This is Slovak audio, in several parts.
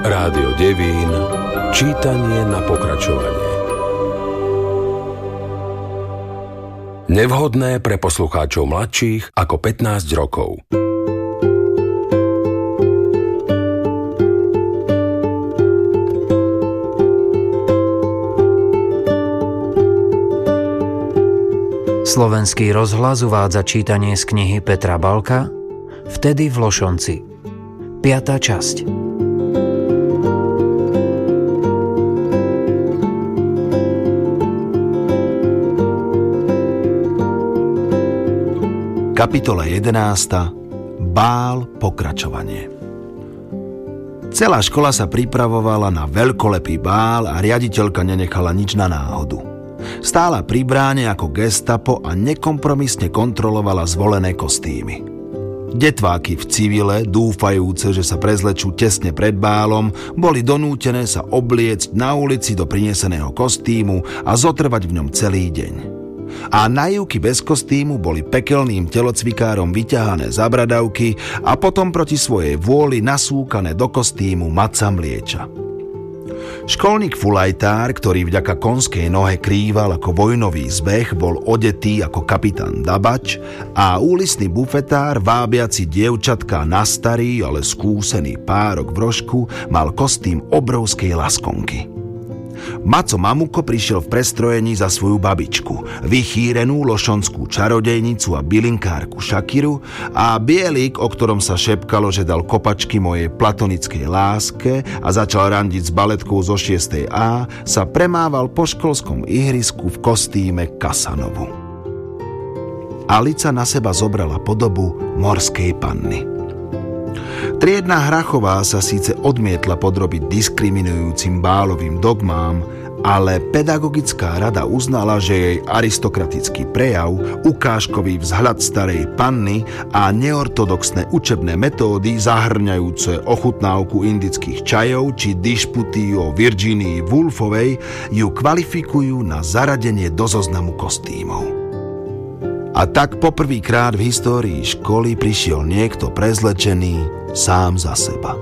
Rádio Devín, čítanie na pokračovanie. Nevhodné pre poslucháčov mladších ako 15 rokov. Slovenský rozhlas uvádza čítanie z knihy Petra Balka Vtedy v Lošonci. 5. časť. Kapitola 11. Bál pokračovanie. Celá škola sa pripravovala na veľkolepý bál a riaditeľka nenechala nič na náhodu. Stála pri bráne ako gestapo a nekompromisne kontrolovala zvolené kostýmy. Detváky v civile, dúfajúce, že sa prezlečú tesne pred bálom, boli donútené sa obliecť na ulici do prineseného kostýmu a zotrvať v ňom celý deň. A naivky bez kostýmu boli pekelným telocvikárom vyťahané za bradavky a potom proti svojej vôli nasúkané do kostýmu maca mlieča. Školník fulajtár, ktorý vďaka konskej nohe krýval ako vojnový zbeh, bol odetý ako kapitán Dabač a úlisný bufetár, vábiaci dievčatka na starý, ale skúsený párok v rožku, mal kostým obrovskej laskonky. Maco Mamuko prišiel v prestrojení za svoju babičku, vychýrenú lošonskú čarodejnicu a bylinkárku Šakiru, a Bielik, o ktorom sa šepkalo, že dal kopačky mojej platonickej láske a začal randiť s baletkou zo 6. A, sa premával po školskom ihrisku v kostýme Kasanovu. Alica na seba zobrala podobu morskej panny. Triedna Hrachová sa síce odmietla podrobiť diskriminujúcim bálovým dogmám, ale pedagogická rada uznala, že jej aristokratický prejav, ukážkový vzhľad starej panny a neortodoxné učebné metódy zahŕňajúce ochutnávku indických čajov či dišputy o Virginii Woolfovej ju kvalifikujú na zaradenie do zoznamu kostýmov. A tak poprvýkrát v histórii školy prišiel niekto prezlečený sám za seba.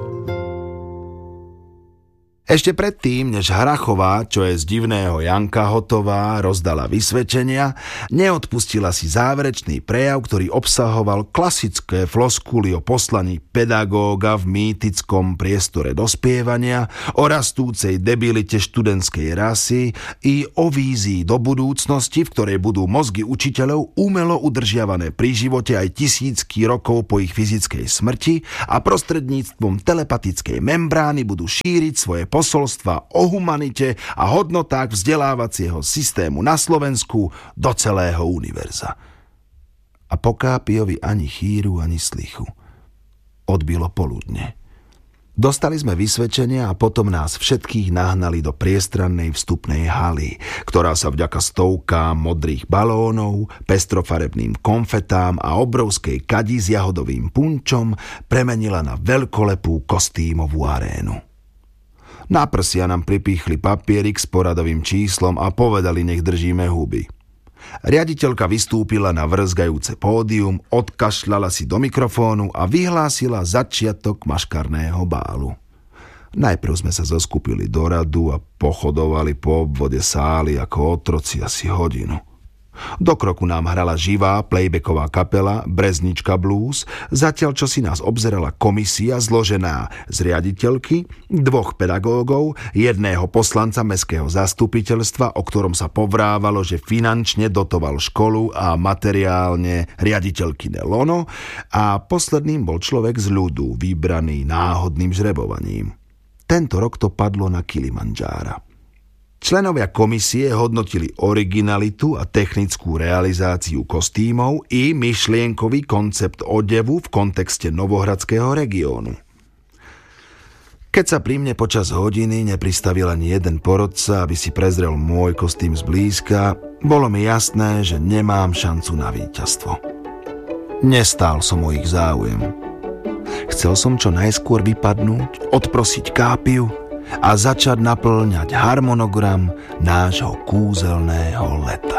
Ešte predtým, než Hrachová, čo je z divného Janka hotová, rozdala vysvedčenia, neodpustila si záverečný prejav, ktorý obsahoval klasické floskuly o poslaní pedagóga v mýtickom priestore dospievania, o rastúcej debilite študentskej rasy i o vízii do budúcnosti, v ktorej budú mozgy učiteľov umelo udržiavané pri živote aj tisícky rokov po ich fyzickej smrti a prostredníctvom telepatickej membrány budú šíriť svoje posolstva o humanite a hodnotách vzdelávacieho systému na Slovensku do celého univerza. A po Kápiovi ani chýru, ani slichu. Odbilo poludne. Dostali sme vysvedčenia a potom nás všetkých nahnali do priestrannej vstupnej haly, ktorá sa vďaka stovkám modrých balónov, pestrofarebným konfetám a obrovskej kadi s jahodovým punčom premenila na veľkolepú kostýmovú arénu. Na prsia nám pripíchli papierik s poradovým číslom a povedali, nech držíme huby. Riaditeľka vystúpila na vrzgajúce pódium, odkašľala si do mikrofónu a vyhlásila začiatok maškarného bálu. Najprv sme sa zoskupili do radu a pochodovali po obvode sály ako otroci asi hodinu. Do kroku nám hrala živá playbacková kapela Breznička blues, zatiaľ čo si nás obzerala komisia zložená z riaditeľky, 2 pedagógov, 1 poslanca mestského zastupiteľstva, o ktorom sa povrávalo, že finančne dotoval školu a materiálne riaditeľkyne lono, a posledným bol človek z ľudu, vybraný náhodným žrebovaním. Tento rok to padlo na Kilimanjára. Členovia komisie hodnotili originalitu a technickú realizáciu kostýmov i myšlienkový koncept odevu v kontexte novohradského regiónu. Keď sa pri mne počas hodiny nepristavil ani jeden porodca, aby si prezrel môj kostým zblízka, bolo mi jasné, že nemám šancu na víťazstvo. Nestál som o ich záujem. Chcel som čo najskôr vypadnúť, odprosiť Kápiu a začať naplňať harmonogram nášho kúzelného leta.